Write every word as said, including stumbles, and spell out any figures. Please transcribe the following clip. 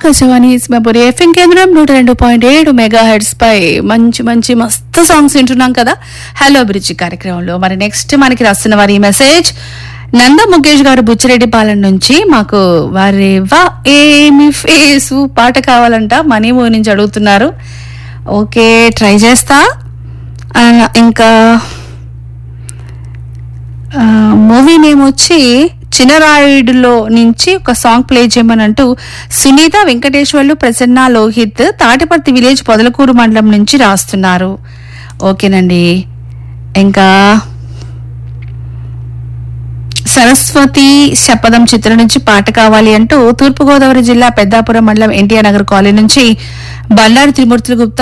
Akashvani ఇస్మాపురి FM కేంద్రం నూట రెండు పాయింట్ ఏడు మెగా హెడ్స్ పై మంచి మంచి మస్తు సాంగ్స్ వింటున్నాం కదా హలో అభిరుచి కార్యక్రమంలో. మరి నెక్స్ట్ మనకి రాస్తున్న వారి మెసేజ్ నంద ముఖేష్ గారు బుచ్చిరెడ్డి పాలన నుంచి మాకు వారి వా ఏమి ఫేసు పాట కావాలంట మనీ మూవీ నుంచి అడుగుతున్నారు. ఓకే ట్రై చేస్తా. ఇంకా మూవీ నేమ్ వచ్చి చిన్నరాయుడులో నుంచి ఒక సాంగ్ ప్లే చేయమని అంటూ సునీత వెంకటేశ్వర్లు ప్రసన్న లోహిత్ తాటిపర్తి విలేజ్ పొదలకూరు మండలం నుంచి రాస్తున్నారు. ఓకేనండి. ఇంకా సరస్వతి శపథం చిత్రం నుంచి పాట కావాలి అంటూ తూర్పుగోదావరి జిల్లా పెద్దాపురం మండలం ఎన్టీఆర్ నగర్ కాలనీ నుంచి బండారు త్రిమూర్తులు గుప్తా